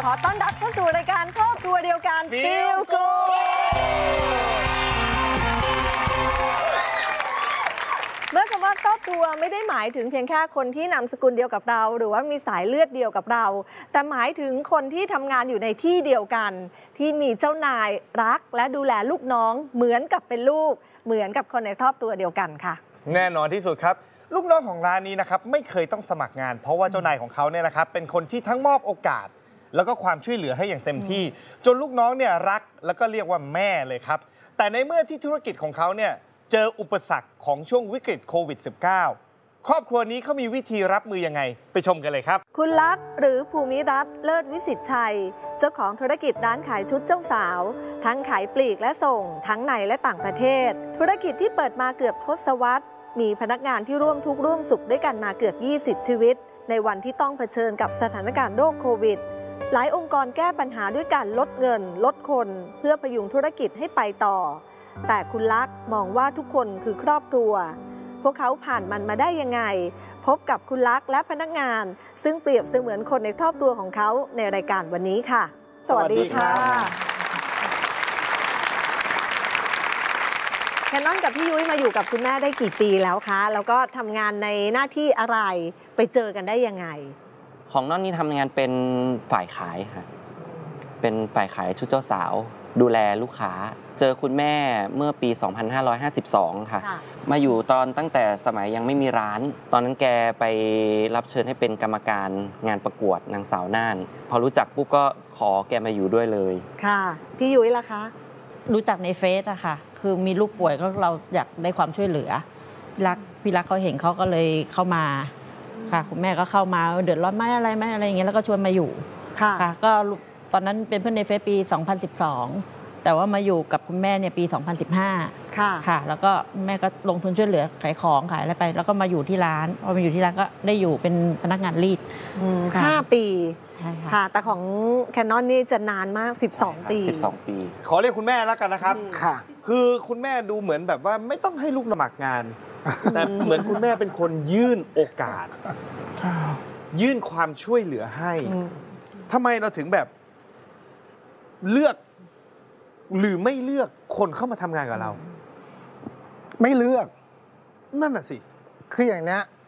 อต้อนรับเข้าสู่รายการครอบครัวเดียวกัน Feel Good เมื่อคำว่าครอบครัวไม่ได้หมายถึงเพียงแค่คนที่นามสกุลเดียวกับเรา หรือว่ามีสายเลือดเดียวกับเรา แต่หมายถึงคนที่ทำงานอยู่ในที่เดียวกัน ที่มีเจ้านายรักและดูแลลูกน้องเหมือนกับเป็นลูกเหมือนกับคนในครอบครัวเดียวกันค่ะแน่นอนที่สุดครับลูกน้องของร้านนี้นะครับไม่เคยต้องสมัครงานเพราะว่าเจ้านายของเขาเนี่ยนะครับเป็นคนที่ทั้งมอบโอกาสแล้วก็ความช่วยเหลือให้อย่างเต็มที่จนลูกน้องเนี่ยรักแล้วก็เรียกว่าแม่เลยครับแต่ในเมื่อที่ธุรกิจของเขาเนี่ยเจออุปสรรคของช่วงวิกฤตโควิด -19 ครอบครัวนี้เขามีวิธีรับมือยังไงไปชมกันเลยครับคุณลักษณ์หรือภูมิรัตน์เลิศวิสิตชัยเจ้าของธุรกิจร้านขายชุดเจ้าสาวทั้งขายปลีกและส่งทั้งในและต่างประเทศธุรกิจที่เปิดมาเกือบทศวรรษมีพนักงานที่ร่วมทุกข์ร่วมสุขด้วยกันมาเกือบ20ชีวิตในวันที่ต้องเผชิญกับสถานการณ์โรคโควิดหลายองค์กรแก้ปัญหาด้วยการลดเงินลดคนเพื่อพยุงธุรกิจให้ไปต่อแต่คุณลักษณ์มองว่าทุกคนคือครอบครัวพวกเขาผ่านมันมาได้ยังไงพบกับคุณลักษณ์และพนักงานซึ่งเปรียบเสมือนคนในครอบครัวของเขาในรายการวันนี้ค่ะสวัสดีค่ะแคนนอนกับพี่ยุ้ยมาอยู่กับคุณแม่ได้กี่ปีแล้วคะแล้วก็ทำงานในหน้าที่อะไรไปเจอกันได้ยังไงของน้องนี่ทำงานเป็นฝ่ายขายค่ะเป็นฝ่ายขายชุดเจ้าสาวดูแลลูกค้าเจอคุณแม่เมื่อปี 2552 ค่ะมาอยู่ตอนตั้งแต่สมัยยังไม่มีร้านตอนนั้นแกไปรับเชิญให้เป็นกรรมการงานประกวดนางสาวน่านพอรู้จักปุ๊บก็ขอแกมาอยู่ด้วยเลยค่ะพี่ยุ้ยล่ะคะรู้จักในเฟซอะค่ะคือมีลูกป่วยก็เราอยากได้ความช่วยเหลือพี่รักเขาเห็นเขาก็เลยเข้ามาค่ะคุณแม่ก็เข้ามาเดือดร้อนไหมอะไรอย่างเงี้ยแล้วก็ชวนมาอยู่ค่ะก็ตอนนั้นเป็นเพื่อนในเฟซปี 2012 แต่ว่ามาอยู่กับคุณแม่เนี่ยปี 2015 ค่ะแล้วก็แม่ก็ลงทุนช่วยเหลือขายของขายอะไรไปแล้วก็มาอยู่ที่ร้านพอมาอยู่ที่ร้านก็ได้อยู่เป็นพนักงานรีด 5 ปีค่ะแต่ของแคนนอนนี่จะนานมาก12 ปีขอเรียกคุณแม่แล้วกันนะครับค่ะคือคุณแม่ดูเหมือนแบบว่าไม่ต้องให้ลูกสมัครงานแต่เหมือนคุณแม่เป็นคนยื่นโอกาสยื่นความช่วยเหลือให้ทำไมเราถึงแบบเลือกหรือไม่เลือกคนเข้ามาทำงานกับเราไม่เลือกนั่นน่ะสิคืออย่างนี้